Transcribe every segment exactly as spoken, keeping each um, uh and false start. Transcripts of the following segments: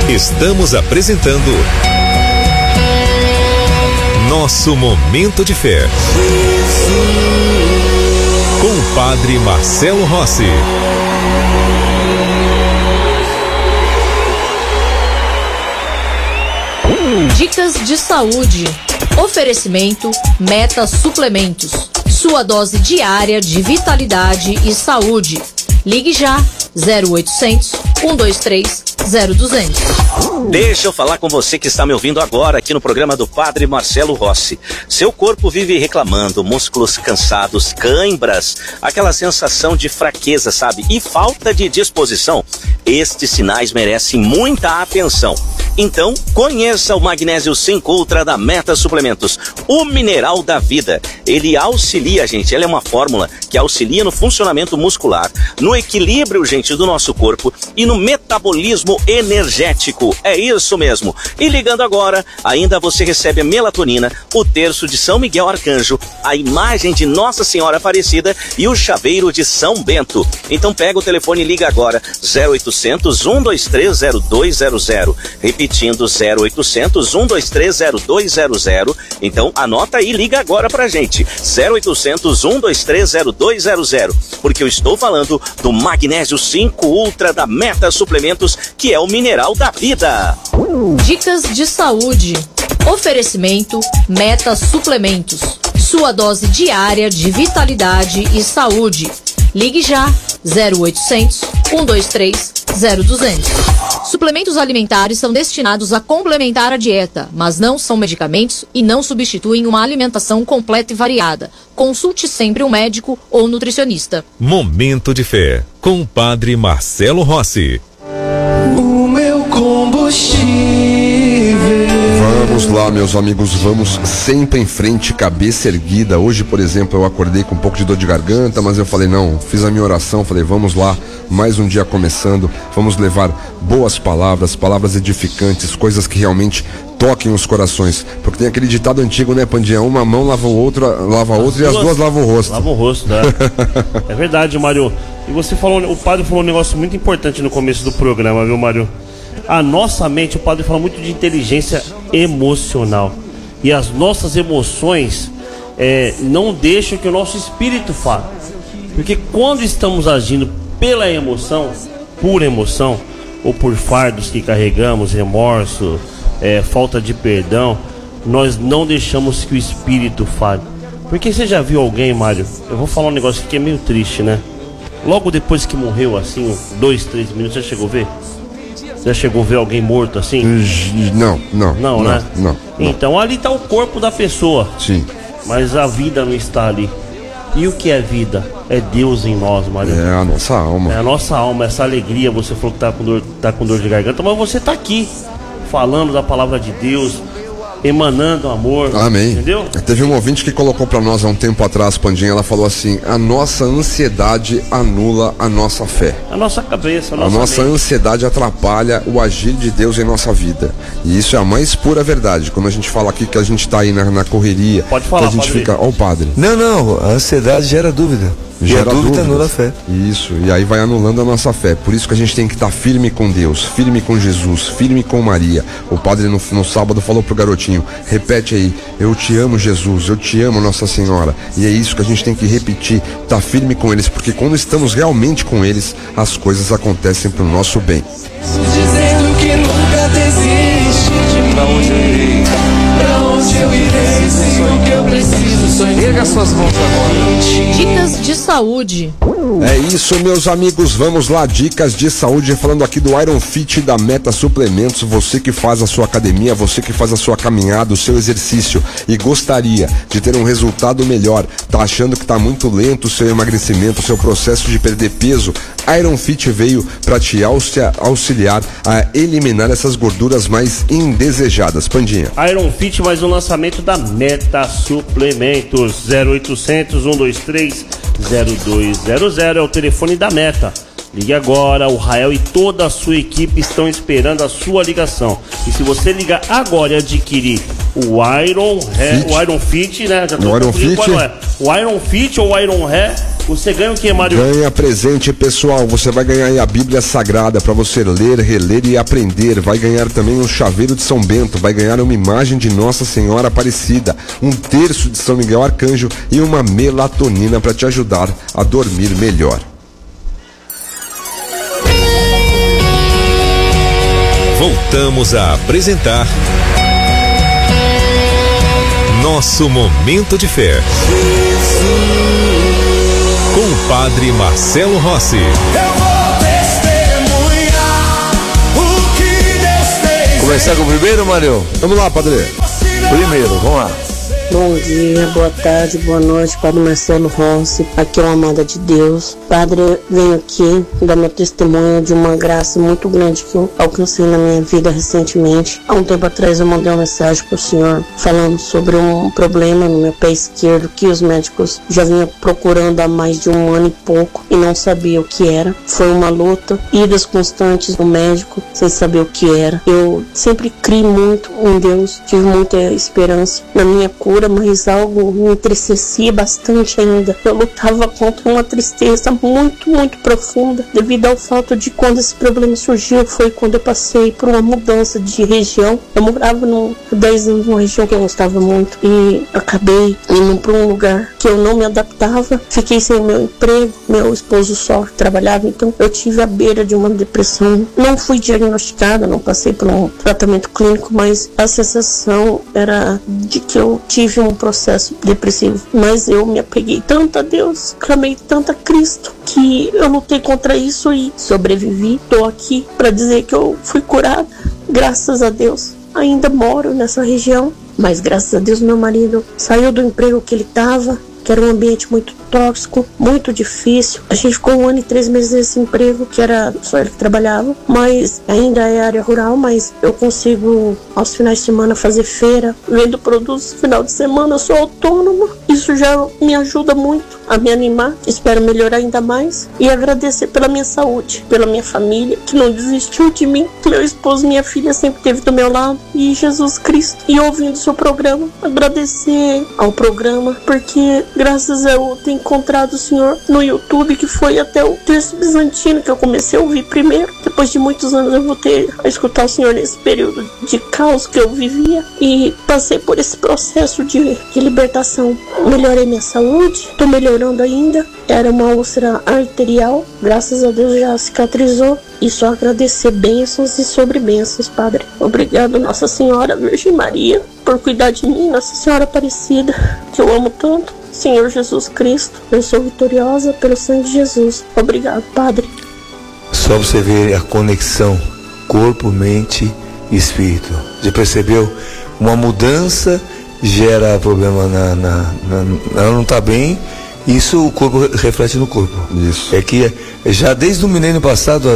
Estamos apresentando Nosso Momento de Fé, com o Padre Marcelo Rossi. Dicas de saúde. Oferecimento Meta Suplementos. Sua dose diária de vitalidade e saúde. Ligue já zero oitocentos, um dois três, zero duzentos. Deixa eu falar com você que está me ouvindo agora aqui no programa do Padre Marcelo Rossi. Seu corpo vive reclamando, músculos cansados, cãibras, aquela sensação de fraqueza, sabe? E falta de disposição. Estes sinais merecem muita atenção. Então, conheça o Magnésio cinco Ultra da Meta Suplementos, o mineral da vida. Ele auxilia, gente, ela é uma fórmula que auxilia no funcionamento muscular, no equilíbrio, gente, do nosso corpo e no metabolismo energético. É isso mesmo. E ligando agora, ainda você recebe a melatonina, o terço de São Miguel Arcanjo, a imagem de Nossa Senhora Aparecida e o chaveiro de São Bento. Então pega o telefone e liga agora, zero oitocentos, um dois três, zero dois zero zero. Repetindo, zero oitocentos, um dois três, zero dois zero zero. Então anota aí e liga agora pra gente, zero oitocentos, um dois três, zero dois zero zero. Porque eu estou falando do Magnésio cinco Ultra da Meta Suplementos, que é o mineral da vida. Dicas de saúde. Oferecimento Meta Suplementos. Sua dose diária de vitalidade e saúde. Ligue já zero oitocentos, um dois três, zero duzentos. Suplementos alimentares são destinados a complementar a dieta, mas não são medicamentos e não substituem uma alimentação completa e variada. Consulte sempre um médico ou nutricionista. Momento de Fé, com o Padre Marcelo Rossi. O meu combustível. Vamos lá, meus amigos, vamos sempre em frente, cabeça erguida. Hoje, por exemplo, eu acordei com um pouco de dor de garganta, mas eu falei, não, fiz a minha oração, falei, vamos lá, mais um dia começando, vamos levar boas palavras, palavras edificantes, coisas que realmente toquem os corações, porque tem aquele ditado antigo, né, Pandinha? Uma mão lava o outro, lava a outra e as duas lavam o rosto. Lava o rosto, né? É verdade, Mário. E você falou, o padre falou um negócio muito importante no começo do programa, viu, Mário? A nossa mente, o padre fala muito de inteligência emocional. E as nossas emoções é, não deixam que o nosso espírito fale. Porque quando estamos agindo pela emoção, por emoção, ou por fardos que carregamos, remorso, é, falta de perdão, nós não deixamos que o espírito fale. Porque você já viu alguém, Mário? Eu vou falar um negócio aqui que é meio triste, né? Logo depois que morreu, assim, dois, três minutos, já chegou a ver? Já chegou a ver alguém morto assim? Não, não. Não, não né? Não, não. Então ali está o corpo da pessoa. Sim. Mas a vida não está ali. E o que é vida? É Deus em nós, Mário. É a nossa alma. É a nossa alma, essa alegria. Você falou que tá com dor, tá com dor de garganta, mas você tá aqui falando da palavra de Deus, emanando amor. Amém. Entendeu? Teve um ouvinte que colocou pra nós há um tempo atrás, Pandinha, ela falou assim: a nossa ansiedade anula a nossa fé. A nossa cabeça, a nossa, a nossa mente. ansiedade atrapalha o agir de Deus em nossa vida. E isso é a mais pura verdade. Quando a gente fala aqui que a gente tá aí na, na correria, pode falar, que a gente padre. fica, ó, o padre. Não, não, a ansiedade gera dúvida. Gera e a dúvida dúvidas. anula a fé. Isso, e aí vai anulando a nossa fé. Por isso que a gente tem que estar firme com Deus, firme com Jesus, firme com Maria. O padre no, no sábado falou pro garotinho: repete aí, eu te amo, Jesus, eu te amo, Nossa Senhora. E é isso que a gente tem que repetir, estar firme com eles, porque quando estamos realmente com eles, as coisas acontecem pro nosso bem. Dizendo que nunca desiste de pra onde eu irei, pra onde eu irei, sei o que eu preciso, só erga suas mãos agora. Dicas de saúde. É isso, meus amigos, vamos lá, dicas de saúde, falando aqui do Iron Fit da Meta Suplementos. Você que faz a sua academia, você que faz a sua caminhada, o seu exercício e gostaria de ter um resultado melhor, tá achando que tá muito lento o seu emagrecimento, o seu processo de perder peso, Iron Fit veio para te auxiliar a eliminar essas gorduras mais indesejadas. Pandinha. Iron Fit, mais um lançamento da Meta Suplementos. Zero oitocentos, um dois três, zero dois zero zero é o telefone da Meta. Ligue agora, o Rael e toda a sua equipe estão esperando a sua ligação. E se você ligar agora e adquirir o Iron Hair, o Iron Fit, né? Já tô o Iron Fit. É. O Iron Fit ou o Iron Hair, Você ganha o que, Mário? Ganha presente pessoal, você vai ganhar aí a Bíblia Sagrada para você ler, reler e aprender. Vai ganhar também um chaveiro de São Bento, vai ganhar uma imagem de Nossa Senhora Aparecida, um terço de São Miguel Arcanjo e uma melatonina para te ajudar a dormir melhor. Voltamos a apresentar Nosso Momento de Fé com o Padre Marcelo Rossi. Eu vou testemunhar o que Deus fez. Começar com o primeiro, Mário? Vamos lá, Padre. Primeiro, vamos lá. Bom dia, boa tarde, boa noite, Padre Marcelo Rossi. Aqui é uma amada de Deus. Padre, eu venho aqui dar meu testemunho de uma graça muito grande que eu alcancei na minha vida recentemente. Há um tempo atrás eu mandei uma mensagem para o senhor falando sobre um problema no meu pé esquerdo que os médicos já vinham procurando há mais de um ano e pouco e não sabia o que era. Foi uma luta, idas constantes no médico sem saber o que era. Eu sempre criei muito em Deus, tive muita esperança na minha cura, mas algo me entristecia bastante ainda. Eu lutava contra uma tristeza muito, muito profunda devido ao fato de quando esse problema surgiu foi quando eu passei por uma mudança de região. Eu morava no dez anos numa região que eu gostava muito e acabei indo para um lugar que eu não me adaptava. Fiquei sem meu emprego, meu esposo só trabalhava, então eu tive à beira de uma depressão. Não fui diagnosticada, não passei por um tratamento clínico, mas a sensação era de que eu tive um processo depressivo, mas eu me apeguei tanto a Deus, clamei tanto a Cristo, que eu lutei contra isso e sobrevivi. Tô aqui para dizer que eu fui curada, graças a Deus. Ainda moro nessa região, mas graças a Deus meu marido saiu do emprego que ele estava, que era um ambiente muito tóxico, muito difícil. A gente ficou um ano e três meses nesse emprego, que era só ele que trabalhava, mas ainda é área rural, mas eu consigo aos finais de semana fazer feira, vendo produtos no final de semana, eu sou autônoma. Isso já me ajuda muito a me animar, espero melhorar ainda mais e agradecer pela minha saúde, pela minha família, que não desistiu de mim, meu esposo, minha filha sempre esteve do meu lado, e Jesus Cristo. E ouvindo o seu programa, agradecer ao programa, porque graças a eu ter encontrado o senhor no YouTube, que foi até o Terço Bizantino que eu comecei a ouvir primeiro. Depois de muitos anos eu voltei a escutar o senhor nesse período de caos que eu vivia e passei por esse processo de, de libertação. Melhorei minha saúde, tô melhorando ainda. Era uma úlcera arterial, graças a Deus já cicatrizou. E só agradecer bênçãos e sobre bênçãos, Padre. Obrigado, Nossa Senhora Virgem Maria, por cuidar de mim, Nossa Senhora Aparecida, que eu amo tanto. Senhor Jesus Cristo, eu sou vitoriosa pelo sangue de Jesus. Obrigado, Padre. Só você ver a conexão corpo, mente e espírito. Já percebeu? Uma mudança gera problema na... na, na ela não está bem, isso o corpo reflete no corpo. Isso. É que já desde o milênio passado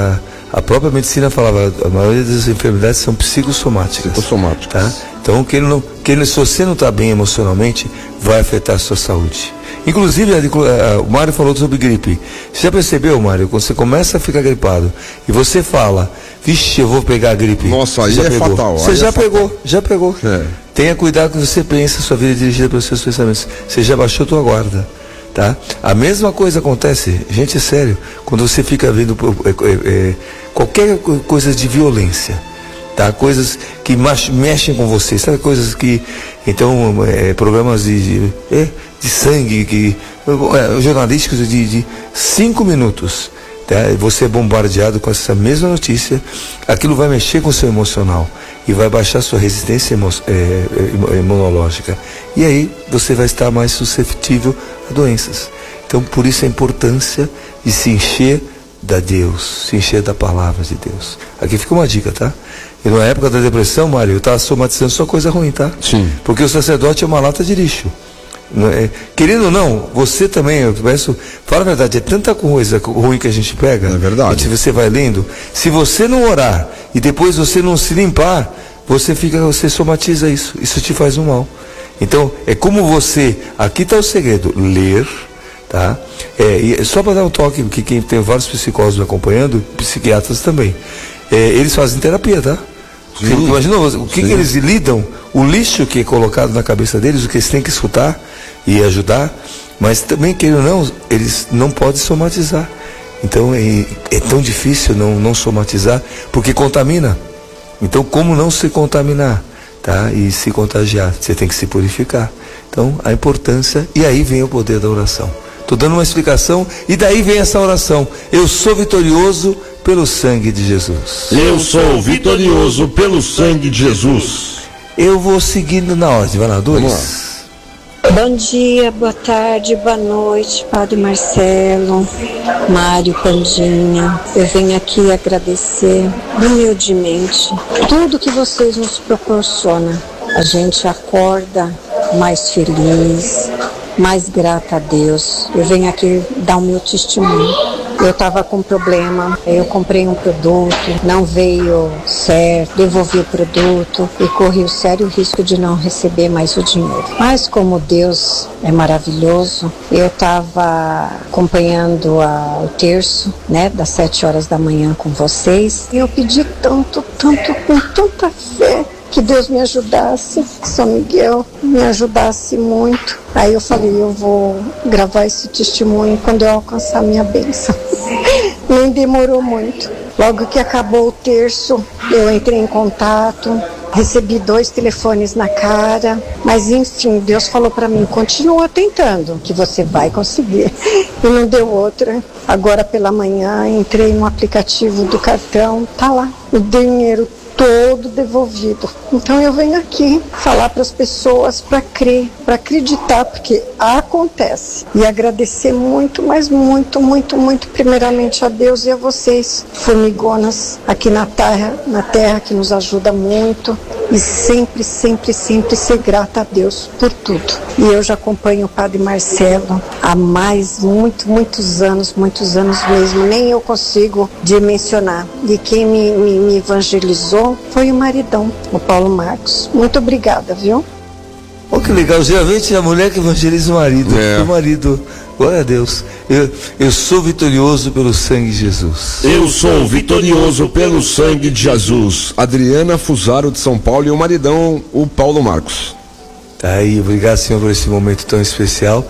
a, a, a própria medicina falava, a maioria das enfermidades são psicossomáticas. Psicossomáticas. Tá? Então, que ele não, que ele, se você não está bem emocionalmente, vai afetar a sua saúde. Inclusive, a, a, o Mário falou sobre gripe. Você já percebeu, Mário, quando você começa a ficar gripado e você fala, vixe, eu vou pegar a gripe. Nossa, aí já é pegou. fatal. Você aí já é pegou, fatal. já pegou. É. Tenha cuidado com o que você pensa, sua vida é dirigida pelos seus pensamentos. Você já baixou a tua guarda. Tá? A mesma coisa acontece, gente, é sério, quando você fica vendo é, é, qualquer coisa de violência, tá? Coisas que mexem com você, sabe? Coisas que, então, é, programas de, de, é, de sangue, que, é, jornalísticos de, de cinco minutos, tá? Você é bombardeado com essa mesma notícia, aquilo vai mexer com o seu emocional e vai baixar sua resistência emo, é, imunológica, e aí você vai estar mais suscetível a doenças. Então, por isso a importância de se encher da Deus, se encher da palavra de Deus. Aqui fica uma dica, tá? E na época da depressão, Mário, eu estava somatizando só coisa ruim, tá? Sim. Porque o sacerdote é uma lata de lixo. É, querendo ou não, você também, eu peço, fala a verdade, é tanta coisa ruim que a gente pega. É verdade. Que você vai lendo. Se você não orar e depois você não se limpar, você fica, você somatiza isso. Isso te faz um mal. Então, é como você, aqui está o segredo, ler, tá? É, e só para dar um toque, que quem tem vários psicólogos me acompanhando, psiquiatras também, é, eles fazem terapia, tá? Você imagina o que, que eles lidam, o lixo que é colocado na cabeça deles, o que eles têm que escutar, e ajudar, mas também, queira ou não, eles não podem somatizar. Então é, é tão difícil não, não somatizar, porque contamina. Então, como não se contaminar, tá? E se contagiar? Você tem que se purificar. Então, a importância, e aí vem o poder da oração. Estou dando uma explicação, e daí vem essa oração. Eu sou vitorioso pelo sangue de Jesus. Eu sou vitorioso pelo sangue de Jesus. Eu vou seguindo na ordem, vai lá, dois. Bom dia, boa tarde, boa noite, Padre Marcelo, Mário, Pandinha. Eu venho aqui agradecer humildemente tudo que vocês nos proporcionam. A gente acorda mais feliz, mais grata a Deus. Eu venho aqui dar o meu testemunho. Eu estava com problema, eu comprei um produto, não veio certo, devolvi o produto e corri o sério risco de não receber mais o dinheiro. Mas como Deus é maravilhoso, eu estava acompanhando a, o terço, né, das sete horas da manhã com vocês, e eu pedi tanto, tanto, com tanta fé, que Deus me ajudasse, São Miguel me ajudasse muito. Aí eu falei, eu vou gravar esse testemunho quando eu alcançar a minha bênção. Nem demorou muito. Logo que acabou o terço, eu entrei em contato, recebi dois telefones na cara, mas enfim, Deus falou para mim, continua tentando, que você vai conseguir. E não deu outra. Agora pela manhã, entrei no aplicativo do cartão, tá lá, o dinheiro todo devolvido. Então eu venho aqui falar para as pessoas para crer, para acreditar, porque acontece. E agradecer muito, mas muito, muito, muito primeiramente a Deus e a vocês, formigonas aqui na terra, na terra que nos ajuda muito. E sempre, sempre, sempre ser grata a Deus por tudo. E eu já acompanho o Padre Marcelo há mais, muito, muitos anos, muitos anos mesmo. Nem eu consigo dimensionar. E quem me, me, me evangelizou foi o maridão, o Paulo Marcos. Muito obrigada, viu? Oh, que legal, geralmente é a mulher que evangeliza o marido. É. O marido, glória a Deus. Eu, eu sou vitorioso pelo sangue de Jesus. Eu sou vitorioso pelo sangue de Jesus. Adriana Fusaro de São Paulo e o maridão, o Paulo Marcos. Tá aí, obrigado, Senhor, por esse momento tão especial.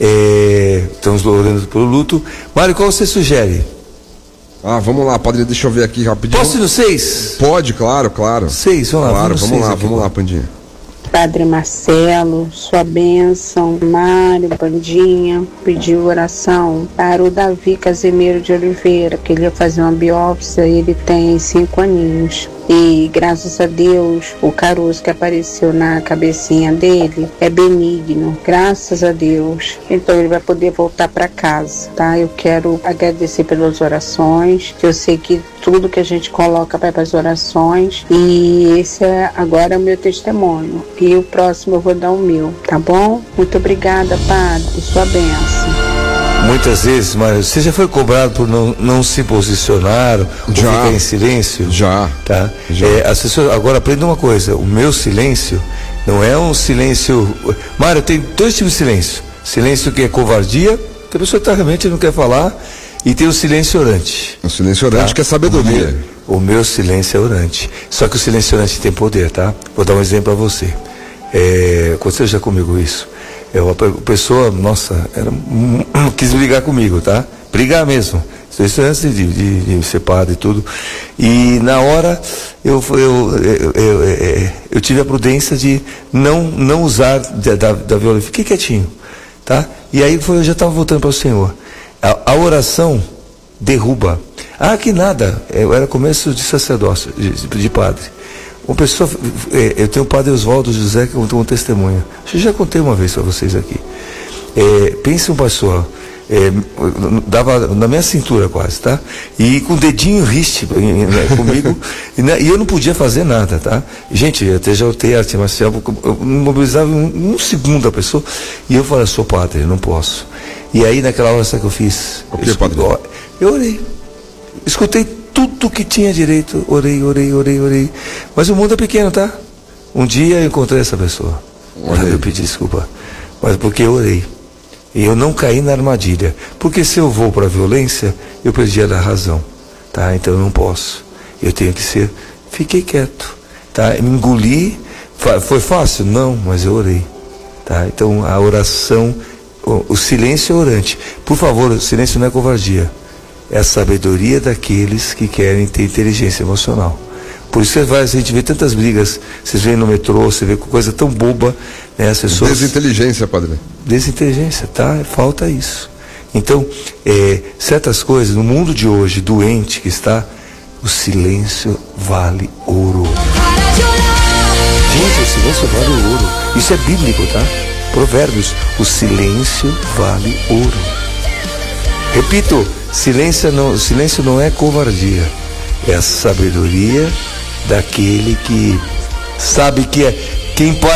É, estamos orando pelo luto. Mário, qual você sugere? Ah, vamos lá, padre, deixa eu ver aqui rapidinho. Posso ir no seis? Pode, claro, claro. Seis, vamos lá. Claro, vamos, vamos lá, aqui, vamos lá, Pandinha. Padre Marcelo, sua bênção, Mário, Bandinha, pediu oração para o Davi Casimiro de Oliveira, que ele ia fazer uma biópsia e ele tem cinco aninhos. E graças a Deus, o caroço que apareceu na cabecinha dele é benigno, graças a Deus. Então ele vai poder voltar para casa, tá? Eu quero agradecer pelas orações, eu sei que tudo que a gente coloca vai para as orações, e esse é agora o meu testemunho. E o próximo eu vou dar o meu, tá bom? Muito obrigada, Padre, sua bênção. Muitas vezes, Mário, você já foi cobrado por não, não se posicionar, já, ou ficar em silêncio? Já. Tá? Já. É, as pessoas, agora aprenda uma coisa, o meu silêncio não é um silêncio... Mário, tem dois tipos de silêncio. Silêncio que é covardia, que a pessoa tá, realmente não quer falar, e tem o silêncio orante. O silêncio orante, tá? Que é sabedoria. O meu, o meu silêncio é orante. Só que o silêncio orante tem poder, tá? Vou dar um exemplo a você. É, aconteceu já comigo isso. É uma pessoa, nossa, era, quis brigar comigo, tá? Brigar mesmo. Isso antes de, de, de ser padre e tudo. E na hora eu, eu, eu, eu, eu, eu tive a prudência de não, não usar da, da, da violência. Fiquei quietinho, tá? E aí foi, eu já estava voltando para o Senhor. A, a oração derruba. Ah, que nada. Eu era começo de sacerdócio, de, de padre. Uma pessoa, eu tenho o padre Oswaldo José que contou um testemunho. Acho que já contei uma vez para vocês aqui. É, pense um pastor, é, dava na minha cintura quase, tá? E com o dedinho riste né, comigo, e, né, e eu não podia fazer nada, tá? Gente, eu até já utei arte marcial, eu mobilizava um, um segundo a pessoa, e eu falei, sou padre, eu não posso. E aí naquela hora, sabe o que eu fiz? O que, eu, padre? Eu orei, escutei tudo que tinha direito, orei, orei, orei, orei. Mas o mundo é pequeno, tá? Um dia eu encontrei essa pessoa. Orei. Eu pedi desculpa. Mas porque eu orei. E eu não caí na armadilha. Porque se eu vou para a violência, eu perdi a razão. Tá? Então eu não posso. Eu tenho que ser. Fiquei quieto. Tá? Me engoli. Foi fácil? Não, mas eu orei. tá? Então a oração, o, o silêncio é orante. Por favor, o silêncio não é covardia, é a sabedoria daqueles que querem ter inteligência emocional. Por isso que a gente vê tantas brigas, vocês veem no metrô, você vê coisa tão boba, né? As pessoas... Desinteligência, padre. Desinteligência, tá? Falta isso. Então, é, certas coisas, no mundo de hoje, doente que está, o silêncio vale ouro. Gente, o silêncio vale ouro. Isso é bíblico, tá? Provérbios, o silêncio vale ouro. Repito, silêncio não, silêncio não é covardia, é a sabedoria daquele que sabe que é quem pode